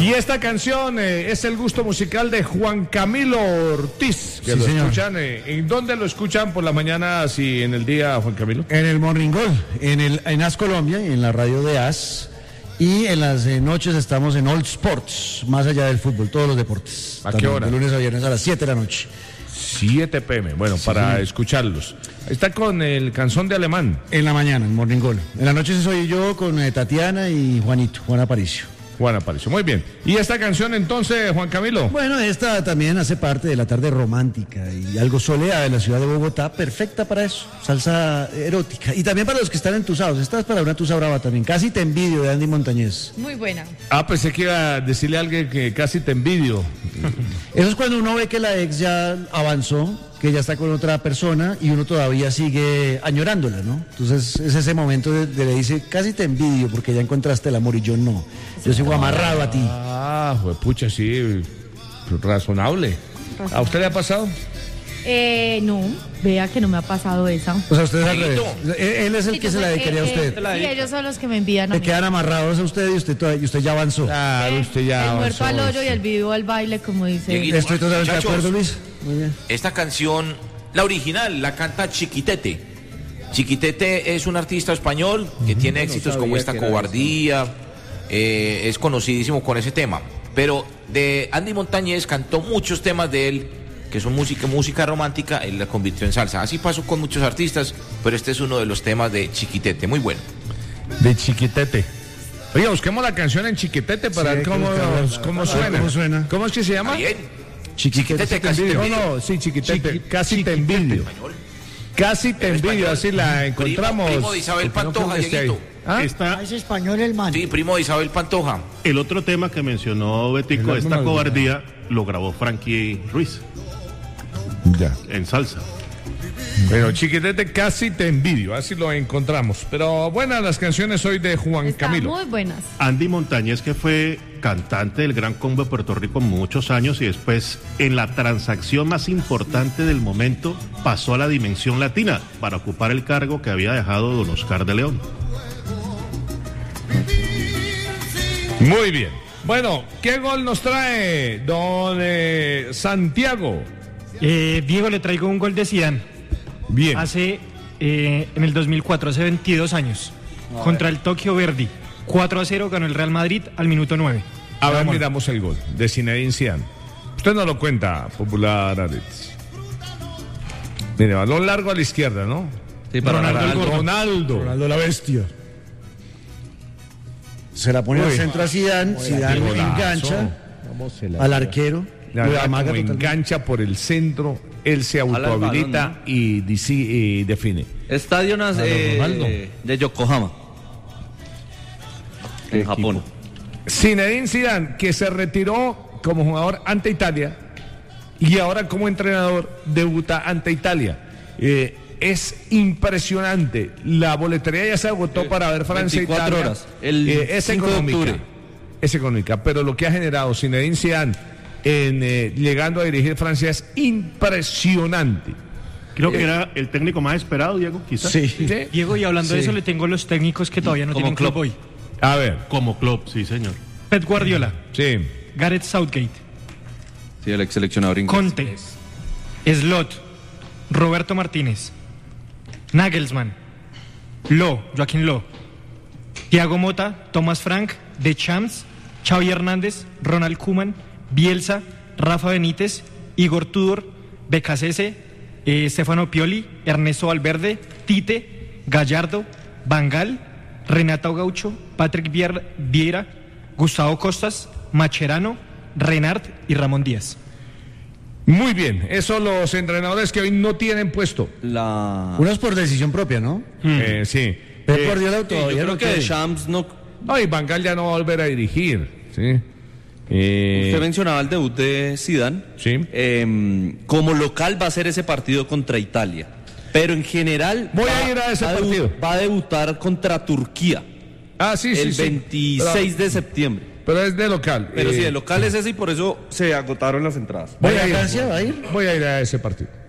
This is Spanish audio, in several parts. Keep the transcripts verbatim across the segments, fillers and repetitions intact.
Y esta canción eh, es el gusto musical de Juan Camilo Ortiz, que sí, lo señor. escuchan. Eh, ¿En dónde lo escuchan por la mañana y en el día, Juan Camilo? En el Morning Gol, en, el, en As Colombia, en la radio de As. Y en las eh, noches estamos en All Sports, más allá del fútbol, todos los deportes. ¿A qué hora? De lunes a viernes a las siete de la noche. siete pe eme, bueno, sí, para sí. escucharlos. Está con el canzón de Alemán. En la mañana, en Morning Gol. En la noche soy yo con eh, Tatiana y Juanito, Juan Aparicio. Juan Aparicio, muy bien. ¿Y esta canción entonces, Juan Camilo? Bueno, esta también hace parte de la tarde romántica y algo soleada de la ciudad de Bogotá, perfecta para eso, salsa erótica. Y también para los que están entusados, esta es para una tusa brava también, Casi te envidio, de Andy Montañez. Muy buena. Ah, pensé que iba a decirle a alguien que casi te envidio. Eso es cuando uno ve que la ex ya avanzó, que ya está con otra persona y uno todavía sigue añorándola, ¿no? Entonces es ese momento de, de le dice, casi te envidio porque ya encontraste el amor y yo no. Yo sigo amarrado a ti. Ah, pues pucha, sí, razonable. ¿A usted le ha pasado? Eh, no, vea que no me ha pasado esa. O sea, usted es al revés. Él es el Sí, que yo se la soy- dedicaría a eh, usted. eh, sí, ellos son los que me envían a Le mí. quedan amarrados a usted y usted, toda- y usted ya avanzó. Claro, usted ya El muerto avanzó, al hoyo sí. y el vivo al baile, como dice. Dieguito. Estoy totalmente de Muchachos. acuerdo, Luis. Muy bien. Esta canción, la original, la canta Chiquitete. Chiquitete es un artista español que tiene éxitos como esta Cobardía, eh, es conocidísimo con ese tema. Pero de Andy Montañez cantó muchos temas de él, que son música, música romántica, él la convirtió en salsa. Así pasó con muchos artistas, pero este es uno de los temas de Chiquitete, muy bueno. De Chiquitete. Oiga, busquemos la canción en Chiquitete para Sí, ver hay que cómo, buscarla. cómo A ver suena. cómo suena. ¿Cómo es que se llama? Bien. Chiquitete, Chiquitete, casi te No, envidio. no, sí, Chiquitete. Chiqui- Casi te envidio. Español. Casi te En envidio, español. así la Primo- encontramos. primo de Isabel porque no Pantoja, creo que esté ahí. Dieguito. ¿Ah? Está Es español el man. Sí, primo de Isabel Pantoja. el otro tema que mencionó Betico, El esta álbum cobardía, lo grabó Frankie Ruiz Ya. en salsa. Pero Chiquitete, casi te envidio, así lo encontramos. Pero buenas las canciones hoy de Juan Están Camilo. muy buenas. Andy Montañez, que fue cantante del Gran Combo de Puerto Rico muchos años y después en la transacción más importante del momento pasó a la dimensión latina para ocupar el cargo que había dejado don Oscar de León. Muy bien. Bueno, ¿qué gol nos trae don eh, Santiago? Eh, Diego, le traigo un gol de Zidane. Bien. Hace, eh, en el dos mil cuatro, hace veintidós años, contra el Tokio Verdy. cuatro a cero ganó el Real Madrid al minuto nueve. A ver, Vamos. miramos el gol de Zinedine Zidane. Usted no lo cuenta, popular Aretes. Mire, balón largo a la izquierda, ¿no? Sí, para Ronaldo, Ronaldo. el Ronaldo. Ronaldo la bestia. Se la pone al Uy. centro a Zidane, Zidane qué golazo. engancha al arquero, La lo verdad, amaga como totalmente. engancha por el centro, él se el autohabilita balón, y, disi- y define. Estadio Nas- eh, Ronaldo. de Yokohama, en Japón. Zinedine Zidane, que se retiró como jugador ante Italia y ahora como entrenador debuta ante Italia. Eh, es impresionante. La boletería ya se agotó Eh, para ver Francia e veinticuatro Italia. horas. El Eh, es cinco de económica. octubre. Es económica, pero lo que ha generado Zinedine Zidane en, eh, llegando a dirigir Francia es impresionante. Creo que era el técnico más esperado, Diego, quizás. Sí. ¿Sí? Diego, y hablando de Sí. eso, le tengo los técnicos que todavía no Como tienen club Klopp. hoy. A ver, Como Klopp, sí, señor. Pep Guardiola, sí. Gareth Southgate, Sí, el ex seleccionador inglés. Conte, Slot, Roberto Martínez, Nagelsmann, Lo, Joaquín Lo, Thiago Motta, Thomas Frank, Deschamps, Xavi Hernández, Ronald Koeman, Bielsa, Rafa Benítez, Igor Tudor, Becasese, eh, Stefano Pioli, Ernesto Valverde, Tite, Gallardo, Bangal, Renato Gaucho, Patrick Vier- Vieira, Gustavo Costas, Macherano, Renard y Ramón Díaz. Muy bien, esos los entrenadores que hoy no tienen puesto. La... Unos por decisión propia, ¿no? Eh, sí. Pep Eh, Guardiola Sí, yo todavía creo no que quiere. Deschamps no... No, y Van Gaal ya no va a volver a dirigir. ¿Sí? Eh, Usted mencionaba el debut de Zidane. Sí. Eh, como local va a ser ese partido contra Italia. Pero en general Voy va, a ir a ese va debu- partido. va a debutar contra Turquía ah, sí, sí, el sí. veintiséis de septiembre. Pero, pero es de local. Pero Eh, sí, el local es ese y por eso se agotaron las entradas. voy ¿Vaya a ir. Francia va a ir? Voy a ir a ese partido.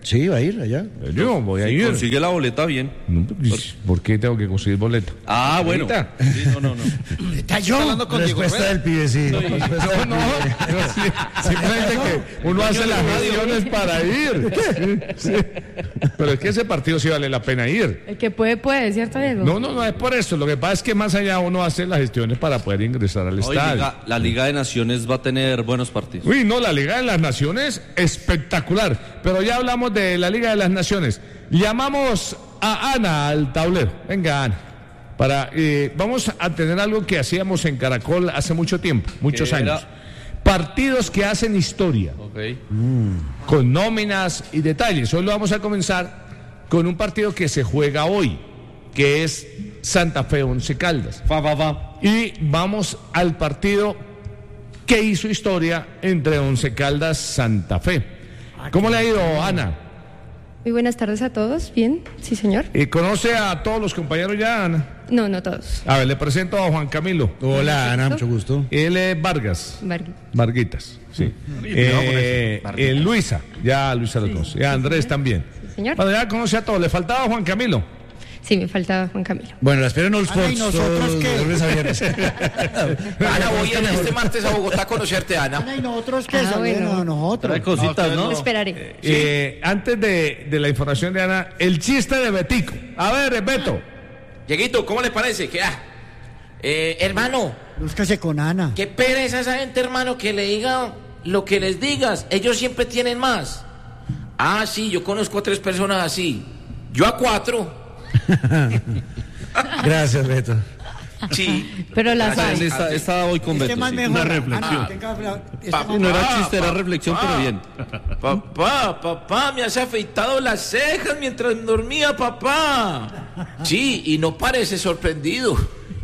Sí, va a ir allá. Yo voy a Si ir. consigue la boleta, bien. No, pues, ¿por qué tengo que conseguir boleta? Ah, bueno. Ahorita. Sí, no, no, no. Está yo. hablando con Diego Respuesta Rueda. del pibe, sí. No, no, no, sí, simplemente que uno hace las gestiones para ir. Sí, sí. Pero es que ese partido sí vale la pena ir. El que puede, puede, ¿cierto, Diego? No, no, no es por eso. Lo que pasa es que más allá uno hace las gestiones para poder ingresar al Hoy estadio. Liga- la Liga de Naciones va a tener buenos partidos. Uy, no, la Liga de las Naciones, espectacular. Pero ya hablamos de la Liga de las Naciones. Llamamos a Ana al tablero. Venga, Ana. Para, eh, vamos a tener algo que hacíamos en Caracol hace mucho tiempo, muchos ¿Qué era? años. Partidos que hacen historia, Ok. con nóminas y detalles. Hoy lo vamos a comenzar con un partido que se juega hoy, que es Santa Fe Once Caldas. Va, va, va. Y vamos al partido que hizo historia entre Once Caldas Santa Fe. ¿Cómo le ha ido, Ana? Muy buenas tardes a todos. Bien, sí, señor. Eh, ¿Conoce a todos los compañeros ya, Ana? No, no todos. A ver, le presento a Juan Camilo. Hola, Ana, mucho gusto. Él es Vargas. Vargas. Varguitas, sí. Eh, eh, Luisa, ya Luisa lo conoce. Y a Andrés también. señor. Bueno, ya conoce a todos. Le faltaba Juan Camilo. Sí, me faltaba Juan Camilo. Bueno, la espero en All Ana, ¿y Sports. nosotros todos qué? los lunes a viernes. Ana, voy en este martes a Bogotá a conocerte, Ana. Ana, ¿y nosotros qué? Ah, Salieron bueno. a nosotros. Trae cositas, ¿no? Esperaré. Eh, antes de, de la información de Ana, el chiste de Betico. A ver, Beto. Dieguito, ¿cómo le parece? Que, ah, eh, hermano, Búscase con Ana. qué pereza esa gente, hermano, que le diga lo que les digas. Ellos siempre tienen más. Ah, sí, yo conozco a tres personas así. Yo a cuatro. Gracias, Beto. Sí. Pero las Gracias. hay. Esta, esta voy con Este Beto. más sí. mejor. Una reflexión. Ana, tenga la- este Pa- más- No era Ah, chiste, era pa- reflexión, pa- pero bien. Papá, papá, me has afeitado las cejas mientras dormía, papá. Sí, y no parece sorprendido.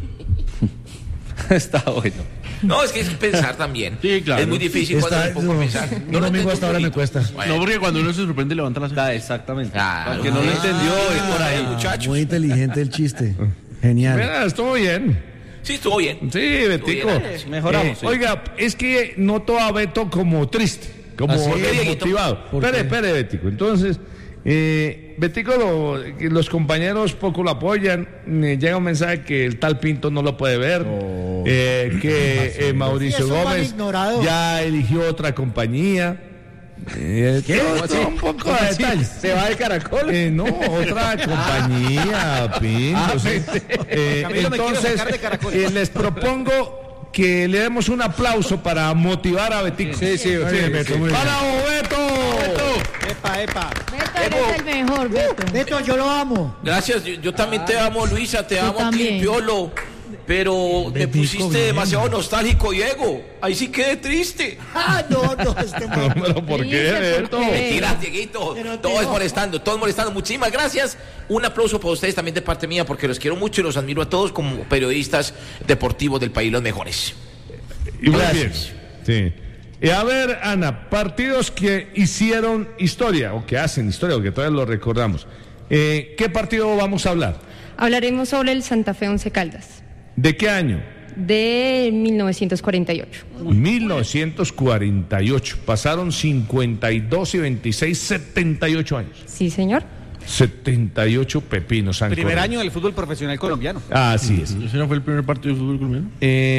Está bueno. No, es que es pensar también. Sí, claro. Es muy difícil Está- cuando me pongo a no, pensar. un lo domingo entiendo hasta ahora un me poquito. cuesta. Bueno. No, porque cuando uno se sorprende levanta la ceja. Ah, exactamente. Claro. Para que no lo Ah, entendió, es por Ay, ahí. muchachos. Muy inteligente el chiste. Genial. Mira, estuvo bien. Sí, estuvo bien. Sí, Betico. Estuvo bien. Mejoramos, Eh, sí. Oiga, es que noto a Beto como triste, como ¿Ah, sí? desmotivado. ¿Por Espere, qué? espere, Betico. Entonces, eh, Betico, lo- que los compañeros poco lo apoyan. eh, llega un mensaje que el tal Pinto no lo puede ver. eh, que eh, Mauricio Sí, eso van Gómez ignorados. ya eligió otra compañía. Eh, todo- todo un poco de detalles. ¿Se va de Caracol? Eh, no, otra compañía, Pinto. sí. Eh, Camilo, me quiero entonces, sacar de Caracol. eh, les propongo que le demos un aplauso para motivar a Betico. Sí, sí, Beto, muy bien. ¡Para Beto! Epa, epa. Beto, eres el mejor, Beto. Beto, yo lo amo. Gracias, yo, yo también te amo, Luisa, te amo a ti, también. Piolo. Pero me Betico, pusiste bien. demasiado nostálgico, Diego. Ahí sí quedé triste. Ah, no, no, este No, man. pero ¿por qué, Dice, ¿por Beto? qué? Mentira, Dieguito. Pero Todo te- es molestando, todo es molestando. Muchísimas gracias. Un aplauso para ustedes también de parte mía, porque los quiero mucho y los admiro a todos como periodistas deportivos del país, los mejores. Y muy Gracias. bien. Sí. Y a ver, Ana, partidos que hicieron historia, o que hacen historia, o que todavía lo recordamos. Eh, ¿Qué partido vamos a hablar? Hablaremos sobre el Santa Fe Once Caldas ¿De qué año? de mil novecientos cuarenta y ocho. mil novecientos cuarenta y ocho. Pasaron cincuenta y dos y veintiséis, setenta y ocho años. Sí, señor. setenta y ocho pepinos han Primer corrido. año del fútbol profesional colombiano. Así es. ¿Ese no fue el primer partido de fútbol colombiano?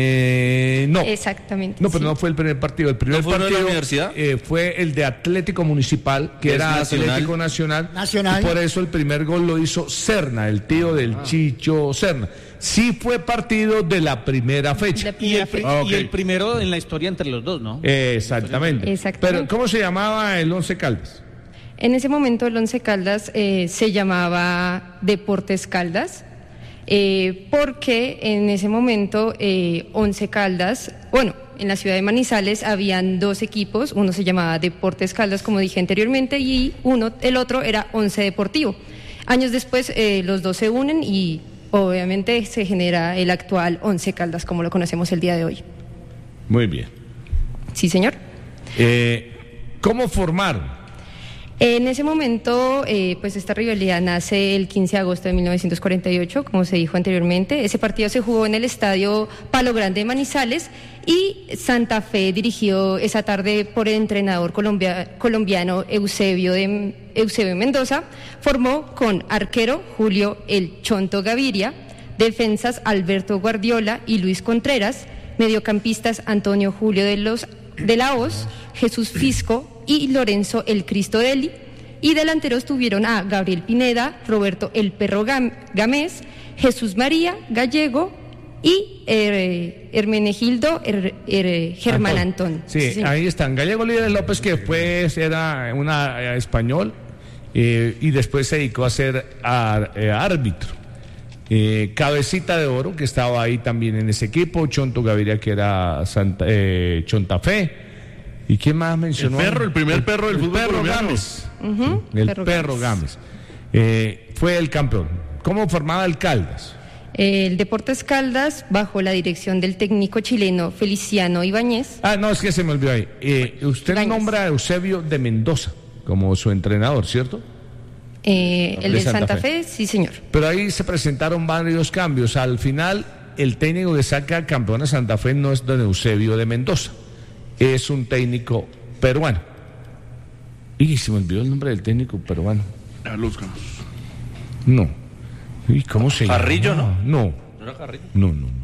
Eh, no. Exactamente. No, pero sí. no fue el primer partido. El primer ¿No fue uno de la partido universidad? eh, fue el de Atlético Municipal, que Es era nacional. Atlético Nacional. Nacional. Y por eso el primer gol lo hizo Serna, el tío del Ah. Chicho Serna. Sí fue partido de la primera fecha. De Y el, primera pri- fe- Ah, ok. y el primero en la historia entre los dos, ¿no? Eh, exactamente. Exactamente. Pero ¿cómo se llamaba el Once Caldas? En ese momento el Once Caldas eh, se llamaba Deportes Caldas, eh, porque en ese momento eh, Once Caldas, bueno, en la ciudad de Manizales habían dos equipos, uno se llamaba Deportes Caldas, como dije anteriormente, y uno, el otro era Once Deportivo. Años después eh, los dos se unen y obviamente se genera el actual Once Caldas, como lo conocemos el día de hoy. Muy bien. Sí, señor. Eh, ¿Cómo formaron? En ese momento, eh, pues esta rivalidad nace el quince de agosto de mil novecientos cuarenta y ocho, como se dijo anteriormente. Ese partido se jugó en el estadio Palo Grande de Manizales y Santa Fe, dirigido esa tarde por el entrenador colombia, colombiano Eusebio, de, Eusebio Mendoza, formó con arquero Julio El Chonto Gaviria, defensas Alberto Guardiola y Luis Contreras, mediocampistas Antonio Julio de, los, de la Hoz, Jesús Fisco y Lorenzo El Cristo Deli, y delanteros tuvieron a Gabriel Pineda, Roberto El Perro Gam- Gámez, Jesús María Gallego y eh, Hermenegildo er, er, Germán Antón. Antón. Sí, sí, ahí están. Gallego Líderes López, que después era una eh, español eh, y después se dedicó a ser a, eh, árbitro. Eh, Cabecita de Oro, que estaba ahí también en ese equipo, Chonto Gaviria, que era Santa, eh, Chonta Fe. ¿Y quién más mencionó? El perro, el primer el, perro del el fútbol perro colombiano. Gámez. Uh-huh, El perro, perro Gámez. Eh, fue el campeón. ¿Cómo formaba el Caldas? El Deportes Caldas, bajo la dirección del técnico chileno Feliciano Ibáñez. Ah, no, es que se me olvidó ahí. Eh, usted Ibáñez. nombra a Eusebio de Mendoza como su entrenador, ¿cierto? Eh, el De de Santa, Santa Fe. Fe, sí señor. Pero ahí se presentaron varios cambios. Al final, el técnico que saca campeón a Santa Fe no es don Eusebio de Mendoza. Es un técnico peruano. Y se me olvidó el nombre del técnico peruano. Carlos Campos. No. ¿Y cómo se llama? Carrillo, ¿no? No. ¿No era Carrillo? No, no, no.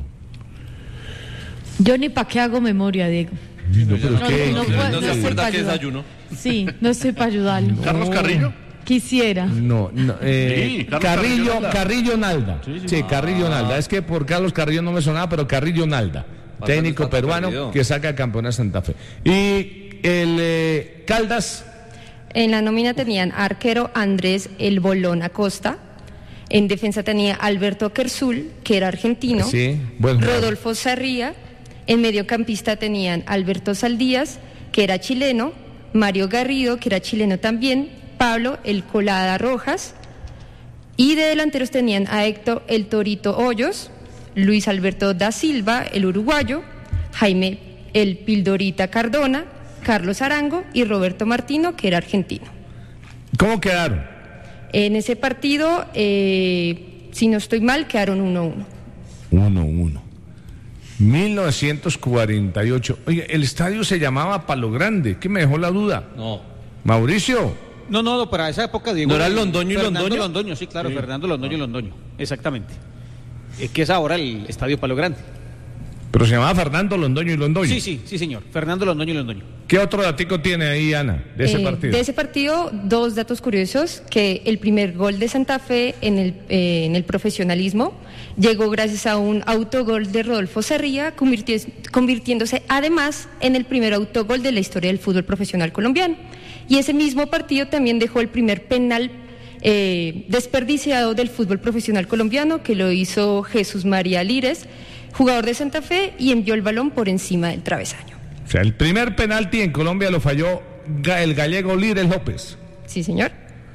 Yo ni para qué hago memoria, Diego. No, pero No, ¿qué? no, ¿Qué? puedo- ¿No se sé acuerda pa' que ayudar. desayuno? Sí, no estoy para ayudarlo. ¿Carlos Carrillo? Quisiera. No, no, eh, Sí, Carlos Carrillo, Carrillo Carrillo Nalda. Sí, Sí, sí. Carrillo Nalda. Es que por Carlos Carrillo no me sonaba, pero Carrillo Nalda. Bastante Técnico está peruano perdido. que saca campeón a Santa Fe. Y el eh, Caldas, En la nómina tenían arquero Andrés El Bolón Acosta. En defensa tenía Alberto Kersul, que era argentino. sí, buen jugador. Rodolfo Sarría. En mediocampista tenían Alberto Saldías, que era chileno. Mario Garrido, que era chileno también. Pablo El Colada Rojas. Y de delanteros tenían a Héctor El Torito Hoyos, Luis Alberto da Silva, el uruguayo, Jaime El Pildorita Cardona, Carlos Arango y Roberto Martino, que era argentino. ¿cómo quedaron? En ese partido, eh, si no estoy mal, quedaron uno a uno. uno uno. mil novecientos cuarenta y ocho. Oye, el estadio se llamaba Palo Grande. ¿Qué me dejó la duda? No. Mauricio. No, no, no, para esa época, Diego. ¿No era Londoño y Fernando Londoño? Londoño, sí, claro, Fernando Londoño y Londoño, exactamente. Es que es ahora el Estadio Palo Grande. Pero se llamaba Fernando Londoño y Londoño. Sí, sí, sí, señor. Fernando Londoño y Londoño. ¿Qué otro datico tiene ahí, Ana, de ese Eh, partido? De ese partido, dos datos curiosos, que el primer gol de Santa Fe en el, eh, en el profesionalismo llegó gracias a un autogol de Rodolfo Sarría, convirti- convirtiéndose además en el primer autogol de la historia del fútbol profesional colombiano. Y ese mismo partido también dejó el primer penal eh, desperdiciado del fútbol profesional colombiano, que lo hizo Jesús María Lírez, jugador de Santa Fe, y envió el balón por encima del travesaño. O sea, el primer penalti en Colombia lo falló ga- el gallego Líderes López. Sí, señor.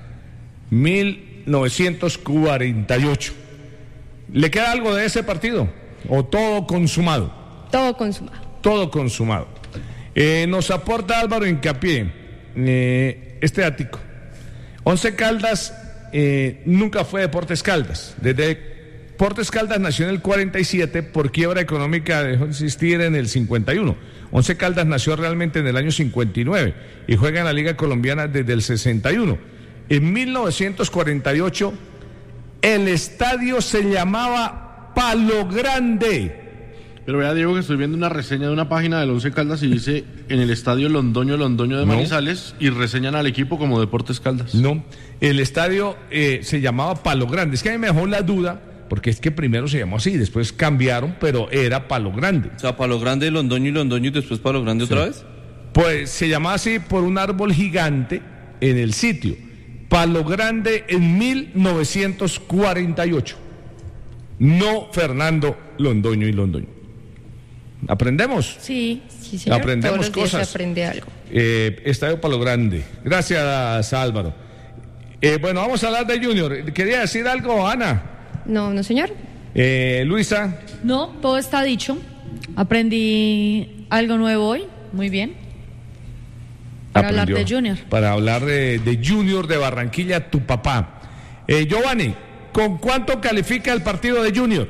mil novecientos cuarenta y ocho. ¿Le queda algo de ese partido? ¿O todo consumado? Todo consumado. Todo consumado. Eh, nos aporta Álvaro Hincapié eh, este ático. Once Caldas eh, nunca fue Deportes Caldas. Desde Deportes Caldas nació en el cuarenta y siete, por quiebra económica dejó de existir en el cincuenta y uno. Once Caldas nació realmente en el año cincuenta y nueve y juega en la Liga Colombiana desde el sesenta y uno. En mil novecientos cuarenta y ocho el estadio se llamaba Palo Grande. Pero vea, Diego, que estoy viendo una reseña de una página del Once Caldas y dice en el estadio Londoño, Londoño de No. Manizales, y reseñan al equipo como Deportes Caldas. No, el estadio eh, se llamaba Palo Grande. Es que a mí me dejó la duda, porque es que primero se llamó así, después cambiaron, pero era Palo Grande. O sea, Palo Grande, Londoño y Londoño y después Palo Grande otra vez. Pues se llamaba así por un árbol gigante en el sitio. Palo Grande en mil novecientos cuarenta y ocho. No Fernando Londoño y Londoño. ¿Aprendemos? Sí, sí, señor. Aprendemos Todos los días cosas. se aprende algo. Eh, Estadio Palo Grande. Gracias, Álvaro. Eh, bueno, vamos a hablar de Junior. ¿Quería decir algo, Ana? No, no, señor. Eh, Luisa. No, todo está dicho. Aprendí algo nuevo hoy. Muy bien. Para hablar Aprendió. de Junior. Para hablar de, de Junior de Barranquilla, tu papá. Eh, Giovanni, ¿con cuánto califica el partido de Junior?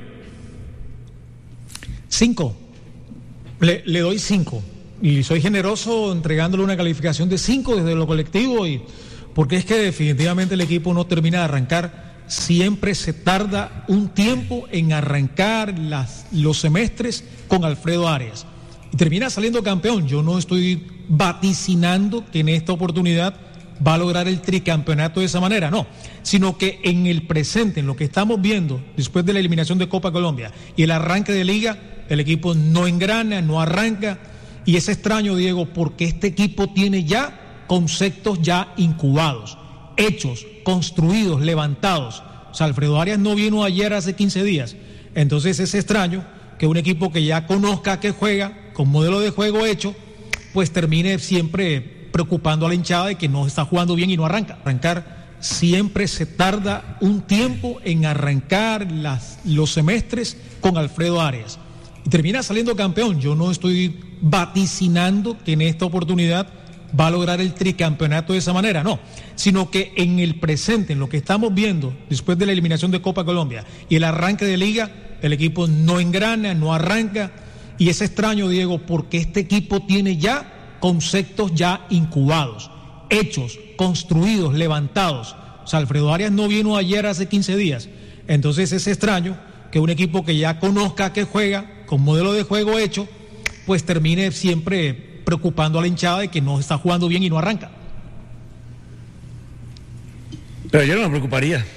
Cinco. Le, le doy cinco. Y soy generoso entregándole una calificación de cinco desde lo colectivo, y porque es que definitivamente el equipo no termina de arrancar. Siempre se tarda un tiempo en arrancar las, los semestres con Alfredo Arias. Y termina saliendo campeón. Yo no estoy vaticinando que en esta oportunidad va a lograr el tricampeonato de esa manera, no, sino que en el presente, en lo que estamos viendo después de la eliminación de Copa Colombia y el arranque de Liga, el equipo no engrana, no arranca, y es extraño, Diego, porque este equipo tiene ya conceptos ya incubados, hechos, construidos, levantados. O sea, Alfredo Arias no vino ayer hace quince días, entonces es extraño que un equipo que ya conozca que juega, con modelo de juego hecho, pues termine siempre preocupando a la hinchada de que no está jugando bien y no arranca. Arrancar siempre se tarda un tiempo en arrancar las, los semestres con Alfredo Arias. Y termina saliendo campeón. Yo no estoy vaticinando que en esta oportunidad va a lograr el tricampeonato de esa manera, no, sino que en el presente, en lo que estamos viendo después de la eliminación de Copa Colombia y el arranque de Liga, el equipo no engrana, no arranca, y es extraño, Diego, porque este equipo tiene ya conceptos ya incubados, hechos, construidos, levantados. O sea, Alfredo Arias no vino ayer hace quince días, entonces es extraño que un equipo que ya conozca que juega, con modelo de juego hecho, pues termine siempre preocupando a la hinchada de que no está jugando bien y no arranca. Pero yo no me preocuparía.